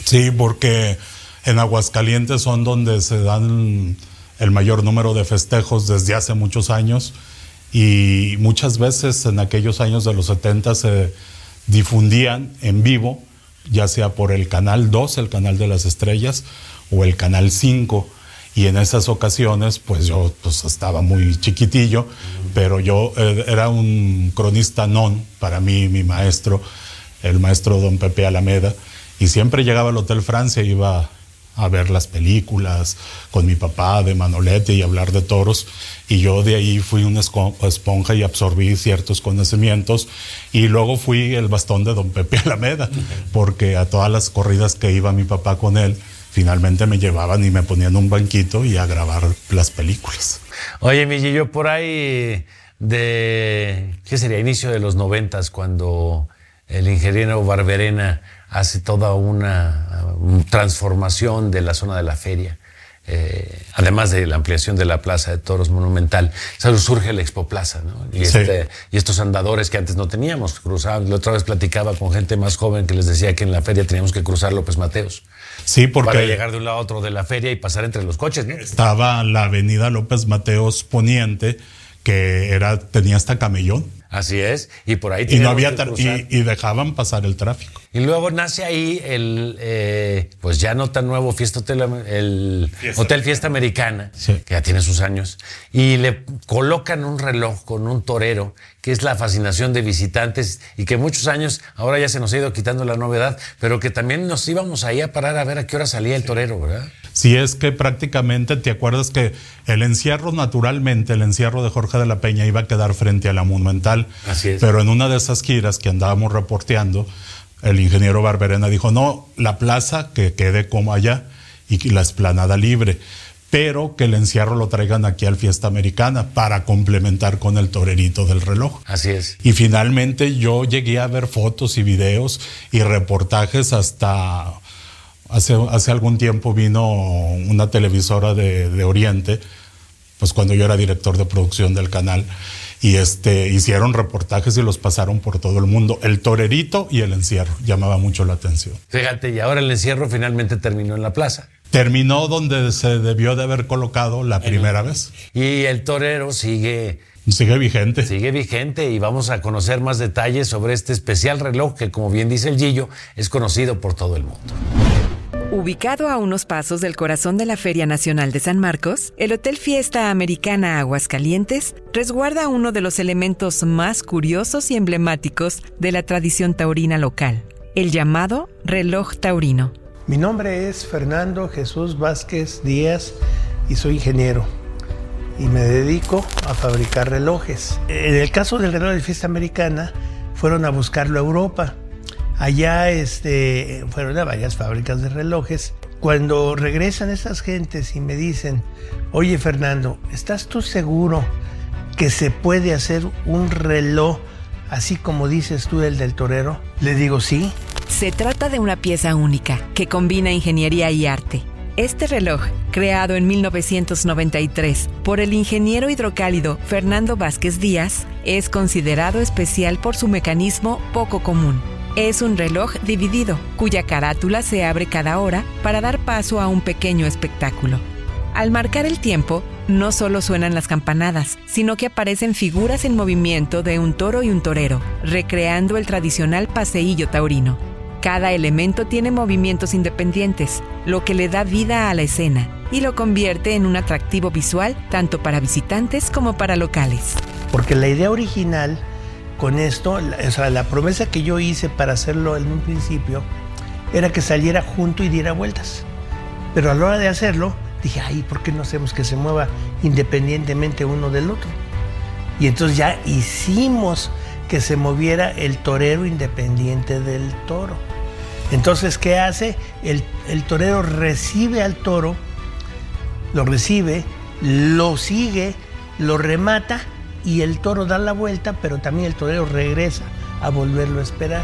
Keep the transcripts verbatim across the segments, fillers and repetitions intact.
Sí, porque en Aguascalientes son donde se dan el mayor número de festejos desde hace muchos años, y muchas veces en aquellos años de los setenta se difundían en vivo, ya sea por el Canal dos, el Canal de las Estrellas, o el Canal cinco, y en esas ocasiones pues yo pues, estaba muy chiquitillo, pero yo eh, era un cronista non para mí, mi maestro, el maestro don Pepe Alameda, y siempre llegaba al Hotel Francia, iba a ver las películas con mi papá de Manolete y hablar de toros, y yo de ahí fui una esponja y absorbí ciertos conocimientos, y luego fui el bastón de don Pepe Alameda, porque a todas las corridas que iba mi papá con él, finalmente me llevaban y me ponían un banquito y a grabar las películas. Oye, mi Gillo, por ahí de, ¿qué sería? Inicio de los noventas, cuando el ingeniero Barberena hace toda una um, transformación de la zona de la feria, eh, además de la ampliación de la Plaza de Toros Monumental. Surge la Expo Plaza, ¿no? Y, Sí. este, y estos andadores que antes no teníamos, cruzaban. La otra vez platicaba con gente más joven que les decía que en la feria teníamos que cruzar López Mateos. Sí, porque Para llegar de un lado a otro de la feria y pasar entre los coches, ¿no? estaba la avenida López Mateos Poniente, que era, tenía hasta camellón. Así es, y por ahí Y no teníamos había que tar- cruzar. y, y dejaban pasar el tráfico. Y luego nace ahí el, eh, pues ya no tan nuevo Fiesta Hotel, el Fiesta Hotel Fiesta Americana, Sí. que ya tiene sus años, y le colocan un reloj con un torero, que es la fascinación de visitantes, y que muchos años, ahora ya se nos ha ido quitando la novedad, pero que también nos íbamos ahí a parar a ver a qué hora salía el torero, ¿verdad? Si es que prácticamente, ¿te acuerdas que el encierro naturalmente, el encierro de Jorge de la Peña iba a quedar frente a la Monumental? Así es. Pero en una de esas giras que andábamos reporteando, el ingeniero Barberena dijo, no, la plaza que quede como allá y la explanada libre, pero que el encierro lo traigan aquí al Fiesta Americana para complementar con el torerito del reloj. Así es. Y finalmente yo llegué a ver fotos y videos y reportajes hasta... Hace, hace algún tiempo vino una televisora de, de Oriente, pues cuando yo era director de producción del canal, y este, hicieron reportajes y los pasaron por todo el mundo. El torerito y el encierro llamaba mucho la atención. Fíjate, y ahora el encierro finalmente terminó en la plaza. Terminó donde se debió de haber colocado la primera vez. Y el torero sigue... Sigue vigente. Sigue vigente, y vamos a conocer más detalles sobre este especial reloj que, como bien dice el Gillo, es conocido por todo el mundo. Ubicado a unos pasos del corazón de la Feria Nacional de San Marcos, el Hotel Fiesta Americana Aguascalientes resguarda uno de los elementos más curiosos y emblemáticos de la tradición taurina local, el llamado reloj taurino. Mi nombre es Fernando Jesús Vázquez Díaz y soy ingeniero y me dedico a fabricar relojes. En el caso del reloj de Fiesta Americana, fueron a buscarlo a Europa. Allá este, fueron a varias fábricas de relojes. Cuando regresan estas gentes y me dicen, oye Fernando, ¿estás tú seguro que se puede hacer un reloj así como dices tú el del torero? Le digo, sí. Se trata de una pieza única que combina ingeniería y arte. Este reloj, creado en mil novecientos noventa y tres por el ingeniero hidrocálido Fernando Vázquez Díaz, es considerado especial por su mecanismo poco común. Es un reloj dividido, cuya carátula se abre cada hora para dar paso a un pequeño espectáculo. Al marcar el tiempo, no solo suenan las campanadas, sino que aparecen figuras en movimiento de un toro y un torero, recreando el tradicional paseillo taurino. Cada elemento tiene movimientos independientes, lo que le da vida a la escena y lo convierte en un atractivo visual tanto para visitantes como para locales. Porque la idea original con esto, o sea, la promesa que yo hice para hacerlo en un principio era que saliera junto y diera vueltas. Pero a la hora de hacerlo, dije, ay, ¿por qué no hacemos que se mueva independientemente uno del otro? Y entonces ya hicimos que se moviera el torero independiente del toro. Entonces, ¿qué hace? El, el torero recibe al toro, lo recibe, lo sigue, lo remata, y el toro da la vuelta, pero también el torero regresa a volverlo a esperar.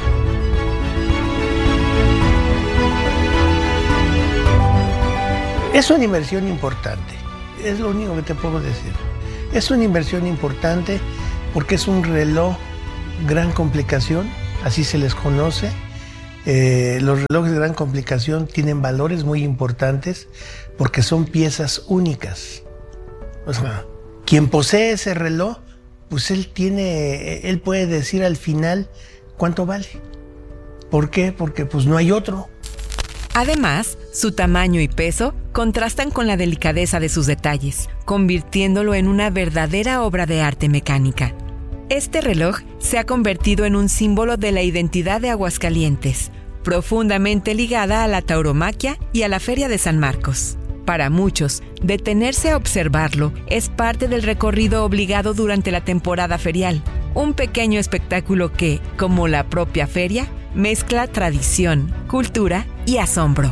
Es una inversión importante, es lo único que te puedo decir. Es una inversión importante porque es un reloj gran complicación, así se les conoce. Eh, los relojes de gran complicación tienen valores muy importantes porque son piezas únicas. O sea, quien posee ese reloj, pues él tiene, él puede decir al final cuánto vale. ¿Por qué? Porque pues no hay otro. Además, su tamaño y peso contrastan con la delicadeza de sus detalles, convirtiéndolo en una verdadera obra de arte mecánica. Este reloj se ha convertido en un símbolo de la identidad de Aguascalientes, profundamente ligada a la tauromaquia y a la Feria de San Marcos. Para muchos, detenerse a observarlo es parte del recorrido obligado durante la temporada ferial, un pequeño espectáculo que, como la propia feria, mezcla tradición, cultura y asombro.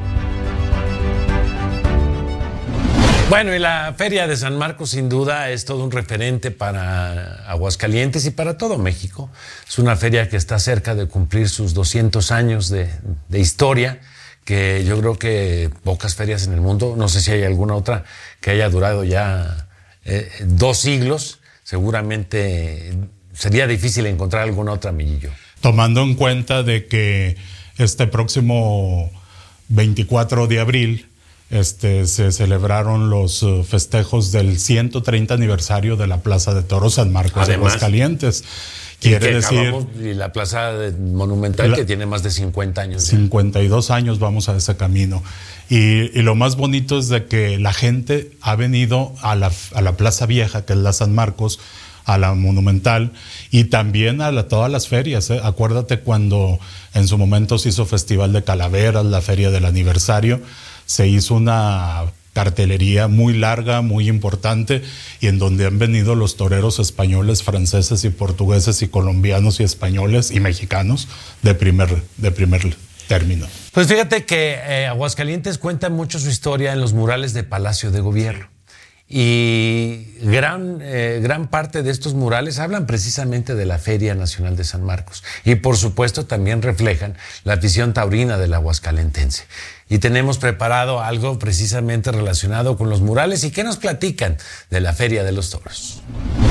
Bueno, y la Feria de San Marcos sin duda es todo un referente para Aguascalientes y para todo México. Es una feria que está cerca de cumplir sus doscientos años de, de historia, que yo creo que pocas ferias en el mundo, no sé si hay alguna otra que haya durado ya eh, dos siglos, seguramente sería difícil encontrar alguna otra, Millillo. Tomando en cuenta de que este próximo veinticuatro de abril este, se celebraron los uh, festejos del ciento treinta aniversario de la Plaza de Toros San Marcos de Aguascalientes. Quiere y decir... Acabamos, y la Plaza de Monumental, la, que tiene más de cincuenta años. cincuenta y dos años vamos a ese camino. Y, y lo más bonito es de que la gente ha venido a la, a la Plaza Vieja, que es la San Marcos, a la Monumental y también a la, todas las ferias. ¿eh? Acuérdate cuando en su momento se hizo Festival de Calaveras, la Feria del Aniversario, se hizo una cartelería muy larga, muy importante, y en donde han venido los toreros españoles, franceses y portugueses y colombianos y españoles y mexicanos de primer, de primer término. Pues fíjate que eh, Aguascalientes cuenta mucho su historia en los murales de Palacio de Gobierno. Y gran, eh, gran parte de estos murales hablan precisamente de la Feria Nacional de San Marcos. Y por supuesto también reflejan la afición taurina del aguascalentense. Y tenemos preparado algo precisamente relacionado con los murales. ¿Y qué nos platican de la Feria de los Toros?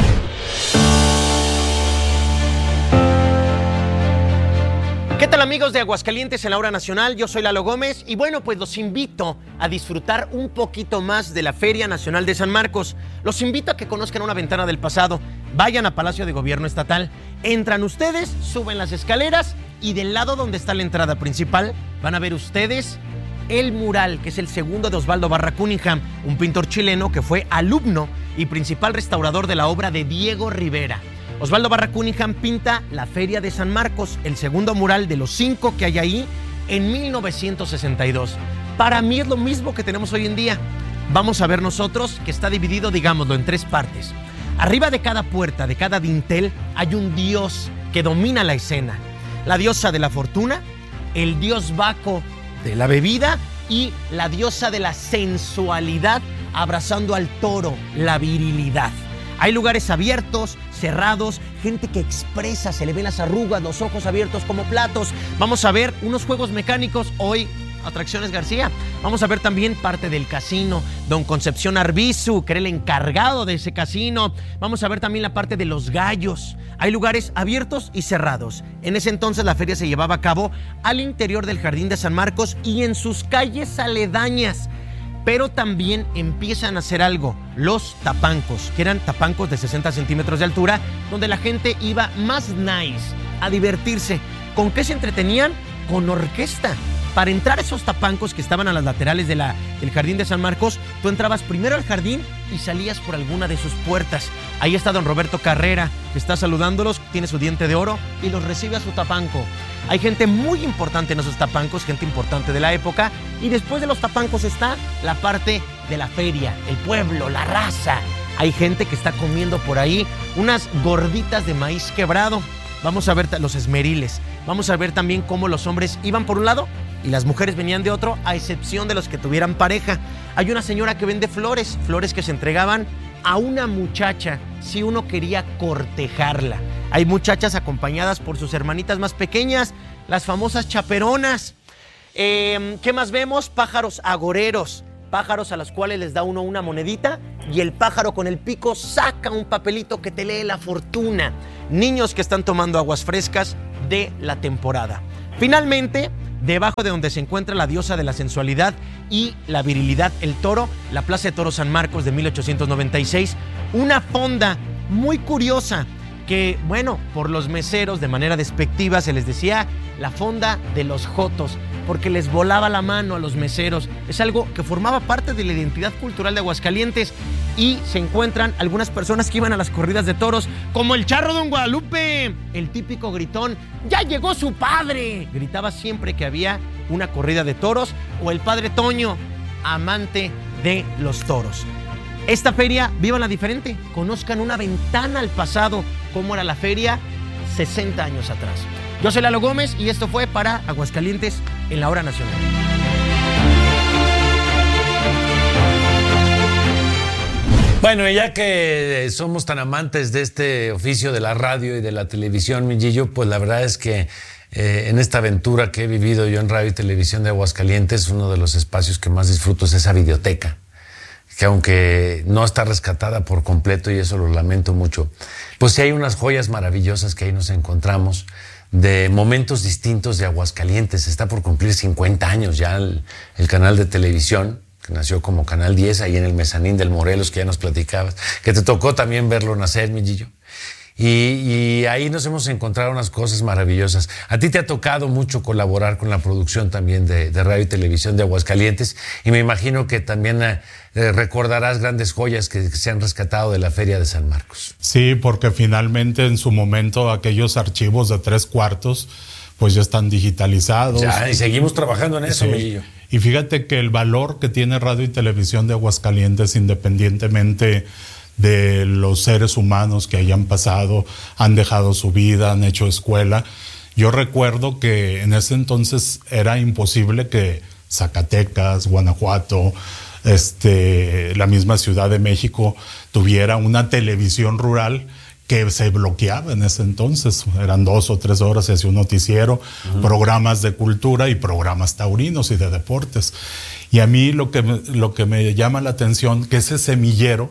¿Qué tal, amigos de Aguascalientes en la Hora Nacional? Yo soy Lalo Gómez y bueno, pues los invito a disfrutar un poquito más de la Feria Nacional de San Marcos. Los invito a que conozcan una ventana del pasado. Vayan a Palacio de Gobierno Estatal, entran ustedes, suben las escaleras y del lado donde está la entrada principal van a ver ustedes el mural, que es el segundo de Osvaldo Barra Cunningham, un pintor chileno que fue alumno y principal restaurador de la obra de Diego Rivera. Osvaldo Barra Cunningham pinta la Feria de San Marcos, el segundo mural de los cinco que hay ahí, en mil novecientos sesenta y dos. Para mí es lo mismo que tenemos hoy en día. Vamos a ver nosotros que está dividido, digámoslo, en tres partes. Arriba de cada puerta, de cada dintel, hay un dios que domina la escena. La diosa de la fortuna, el dios Baco de la bebida y la diosa de la sensualidad, abrazando al toro, la virilidad. Hay lugares abiertos, cerrados, gente que expresa, se le ven las arrugas, los ojos abiertos como platos. Vamos a ver unos juegos mecánicos hoy, Atracciones García. Vamos a ver también parte del casino, don Concepción Arbizu, que era el encargado de ese casino. Vamos a ver también la parte de los gallos. Hay lugares abiertos y cerrados. En ese entonces la feria se llevaba a cabo al interior del Jardín de San Marcos y en sus calles aledañas. Pero también empiezan a hacer algo, los tapancos, que eran tapancos de sesenta centímetros de altura, donde la gente iba más nice a divertirse. ¿Con qué se entretenían? Con orquesta. Para entrar a esos tapancos que estaban a las laterales de la, del Jardín de San Marcos, tú entrabas primero al jardín y salías por alguna de sus puertas. Ahí está don Roberto Carrera, que está saludándolos, tiene su diente de oro y los recibe a su tapanco. Hay gente muy importante en esos tapancos, gente importante de la época. Y después de los tapancos está la parte de la feria, el pueblo, la raza. Hay gente que está comiendo por ahí unas gorditas de maíz quebrado. Vamos a ver los esmeriles. Vamos a ver también cómo los hombres iban por un lado y las mujeres venían de otro, a excepción de los que tuvieran pareja. Hay una señora que vende flores, flores que se entregaban a una muchacha si uno quería cortejarla. Hay muchachas acompañadas por sus hermanitas más pequeñas, las famosas chaperonas. Eh, ¿Qué más vemos? Pájaros agoreros, pájaros a los cuales les da uno una monedita y el pájaro con el pico saca un papelito que te lee la fortuna. Niños que están tomando aguas frescas de la temporada. Finalmente, debajo de donde se encuentra la diosa de la sensualidad y la virilidad, el toro, la Plaza de Toros San Marcos de mil ochocientos noventa y seis, una fonda muy curiosa que, bueno, por los meseros de manera despectiva se les decía la fonda de los jotos, porque les volaba la mano a los meseros. Es algo que formaba parte de la identidad cultural de Aguascalientes y se encuentran algunas personas que iban a las corridas de toros, como el Charro Don Guadalupe, el típico gritón, ¡ya llegó su padre! Gritaba siempre que había una corrida de toros, o el Padre Toño, amante de los toros. Esta feria, vívanla diferente, conozcan una ventana al pasado, cómo era la feria sesenta años atrás. Yo soy Lalo Gómez y esto fue para Aguascalientes en la Hora Nacional. Bueno, ya que somos tan amantes de este oficio de la radio y de la televisión, mi Gillo, pues la verdad es que eh, en esta aventura que he vivido yo en radio y televisión de Aguascalientes, uno de los espacios que más disfruto es esa videoteca, que aunque no está rescatada por completo, y eso lo lamento mucho, pues sí hay unas joyas maravillosas que ahí nos encontramos, de momentos distintos de Aguascalientes. Está por cumplir cincuenta años ya el, el canal de televisión, que nació como Canal diez, ahí en el mezanín del Morelos, que ya nos platicabas, que te tocó también verlo nacer, mi Gillo. Y, y ahí nos hemos encontrado unas cosas maravillosas. A ti te ha tocado mucho colaborar con la producción también de, de radio y televisión de Aguascalientes, y me imagino que también eh, recordarás grandes joyas que, que se han rescatado de la Feria de San Marcos. Sí, porque finalmente en su momento aquellos archivos de tres cuartos pues ya están digitalizados. Ya, y seguimos trabajando en eso, sí. mi Gillo. Y fíjate que el valor que tiene radio y televisión de Aguascalientes, independientemente de los seres humanos que hayan pasado, han dejado su vida, han hecho escuela. Yo recuerdo que en ese entonces era imposible que Zacatecas, Guanajuato, este, la misma Ciudad de México tuviera una televisión rural que se bloqueaba en ese entonces. Eran dos o tres horas, se hacía un noticiero, uh-huh. programas de cultura y programas taurinos y de deportes. Y a mí lo que me, lo que me llama la atención, que ese semillero,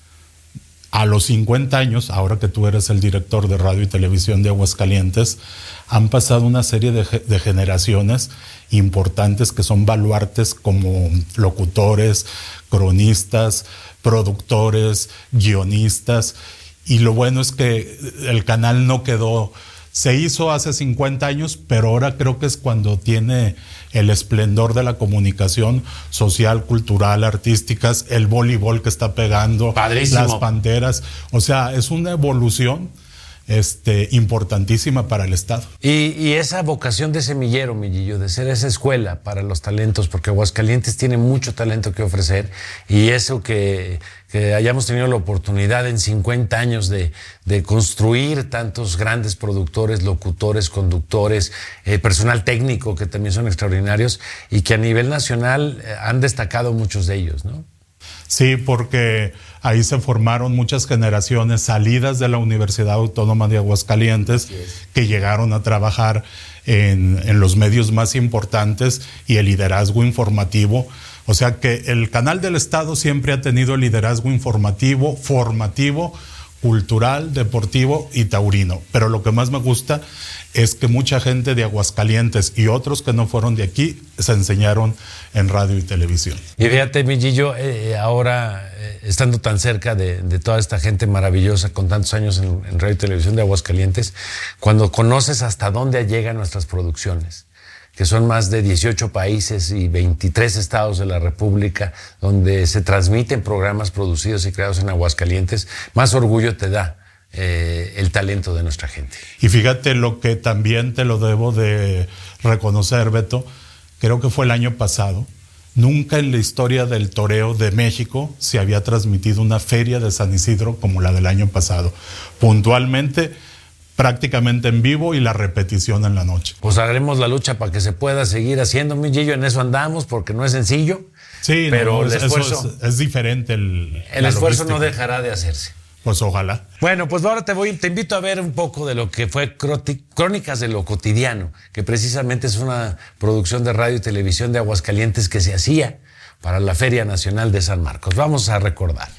a los cincuenta años, ahora que tú eres el director de radio y televisión de Aguascalientes, han pasado una serie de, de generaciones importantes que son baluartes como locutores, cronistas, productores, guionistas. Y lo bueno es que el canal no quedó, se hizo hace cincuenta años, pero ahora creo que es cuando tiene el esplendor de la comunicación social, cultural, artísticas, el voleibol que está pegando, padrísimo, las panteras. O sea, es una evolución este, importantísima para el Estado. Y, y esa vocación de semillero, mi Gillo, de ser esa escuela para los talentos, porque Aguascalientes tiene mucho talento que ofrecer, y eso que, que hayamos tenido la oportunidad en cincuenta años de, de construir tantos grandes productores, locutores, conductores, eh, personal técnico que también son extraordinarios y que a nivel nacional eh, han destacado muchos de ellos, ¿no? Sí, porque ahí se formaron muchas generaciones salidas de la Universidad Autónoma de Aguascalientes que llegaron a trabajar en, en los medios más importantes y el liderazgo informativo. O sea que el canal del Estado siempre ha tenido el liderazgo informativo, formativo, cultural, deportivo y taurino. Pero lo que más me gusta es que mucha gente de Aguascalientes y otros que no fueron de aquí se enseñaron en radio y televisión. Y fíjate, mi Gillo, eh, ahora eh, estando tan cerca de, de toda esta gente maravillosa con tantos años en, en radio y televisión de Aguascalientes, cuando conoces hasta dónde llegan nuestras producciones, que son más de dieciocho países y veintitrés estados de la República, donde se transmiten programas producidos y creados en Aguascalientes, más orgullo te da eh, el talento de nuestra gente. Y fíjate lo que también te lo debo de reconocer, Beto, creo que fue el año pasado, nunca en la historia del toreo de México se había transmitido una feria de San Isidro como la del año pasado, puntualmente, prácticamente en vivo y la repetición en la noche. Pues haremos la lucha para que se pueda seguir haciendo, mi Gillo, en eso andamos, porque no es sencillo. Sí, pero no, el esfuerzo eso es, es diferente. El, el esfuerzo no dejará de hacerse. Pues ojalá. Bueno, pues ahora te voy, te invito a ver un poco de lo que fue Crónicas de lo Cotidiano, que precisamente es una producción de radio y televisión de Aguascalientes que se hacía para la Feria Nacional de San Marcos. Vamos a recordarlo.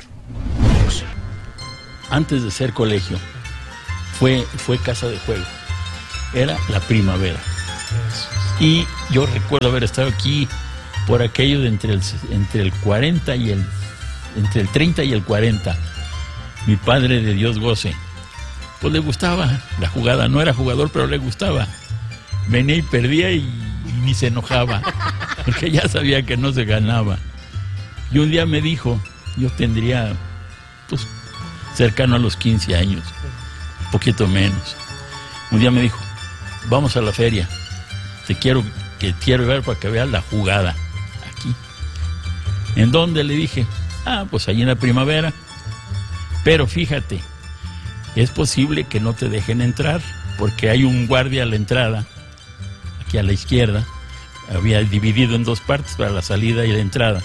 Antes de ser colegio, Fue, fue casa de juego. Era la primavera. Y yo recuerdo haber estado aquí por aquello de entre el, entre el cuarenta y el, entre el treinta y el cuarenta. Mi padre, de Dios goce, pues le gustaba la jugada, no era jugador, pero le gustaba. Venía y perdía y, y ni se enojaba, porque ya sabía que no se ganaba. Y un día me dijo, yo tendría pues cercano a los quince años, un poquito menos. Un día me dijo, vamos a la feria, te quiero, que quiero ver para que veas la jugada aquí. ¿En dónde? Le dije, ah, pues allí en la Primavera. Pero fíjate, es posible que no te dejen entrar, porque hay un guardia a la entrada, aquí a la izquierda, había dividido en dos partes para la salida y la entrada.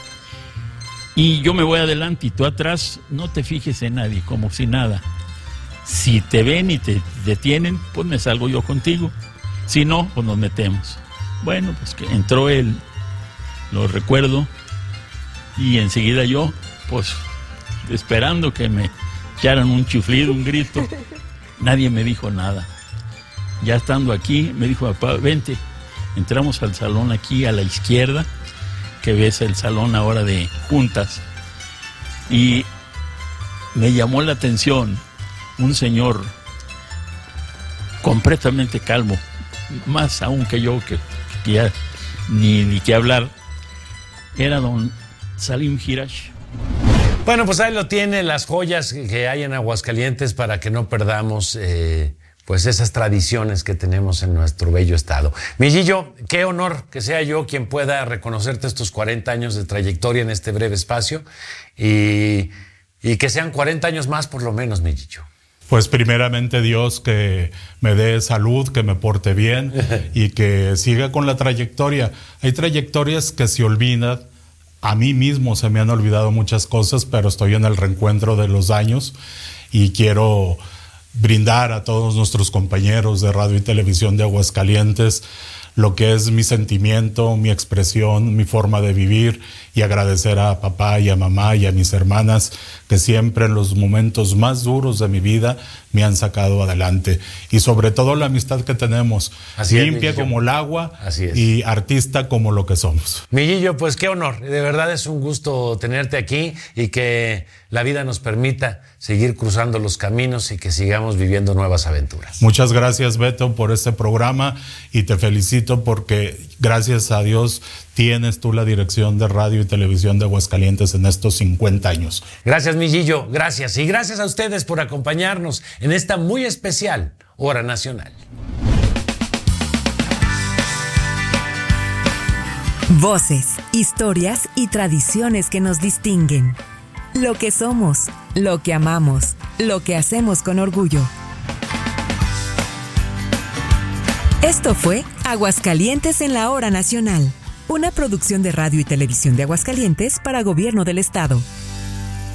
Y yo me voy adelante y tú atrás, no te fijes en nadie, como si nada. Si te ven y te detienen, pues me salgo yo contigo. Si no, pues nos metemos. Bueno, pues que entró él, lo recuerdo, y enseguida yo, pues esperando que me echaran un chiflido, un grito. Nadie me dijo nada. Ya estando aquí, me dijo, papá, vente. Entramos al salón aquí a la izquierda, que ves el salón ahora de juntas. Y me llamó la atención un señor completamente calmo, más aún que yo, que, que ya ni, ni que hablar. Era don Salim Hirash. Bueno, pues ahí lo tiene, las joyas que hay en Aguascalientes para que no perdamos eh, pues esas tradiciones que tenemos en nuestro bello estado. Mi Gillo, qué honor que sea yo quien pueda reconocerte estos cuarenta años de trayectoria en este breve espacio y, y que sean cuarenta años más por lo menos, mi Gillo. Pues primeramente Dios que me dé salud, que me porte bien y que siga con la trayectoria. Hay trayectorias que se olvidan. A mí mismo se me han olvidado muchas cosas, pero estoy en el reencuentro de los años y quiero brindar a todos nuestros compañeros de radio y televisión de Aguascalientes lo que es mi sentimiento, mi expresión, mi forma de vivir, y agradecer a papá y a mamá y a mis hermanas que siempre en los momentos más duros de mi vida me han sacado adelante. Y sobre todo la amistad que tenemos, Así limpia es, como el agua. Así es. Y artista como lo que somos. Miguillo, pues qué honor, de verdad es un gusto tenerte aquí y que la vida nos permita seguir cruzando los caminos y que sigamos viviendo nuevas aventuras. Muchas gracias, Beto, por este programa, y te felicito porque gracias a Dios tienes tú la dirección de radio y televisión de Aguascalientes en estos cincuenta años. Gracias, Miguillo, gracias. Y gracias a ustedes por acompañarnos en esta muy especial Hora Nacional. Voces, historias y tradiciones que nos distinguen. Lo que somos, lo que amamos, lo que hacemos con orgullo. Esto fue Aguascalientes en la Hora Nacional, una producción de radio y televisión de Aguascalientes para Gobierno del Estado.